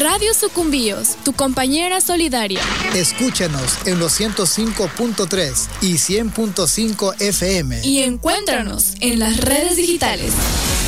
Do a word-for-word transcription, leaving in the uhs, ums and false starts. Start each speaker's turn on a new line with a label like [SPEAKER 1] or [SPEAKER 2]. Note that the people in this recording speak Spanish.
[SPEAKER 1] Radio Sucumbíos, tu compañera solidaria.
[SPEAKER 2] Escúchanos en los ciento cinco punto tres y cien punto cinco F M.
[SPEAKER 1] Y encuéntranos en las redes digitales.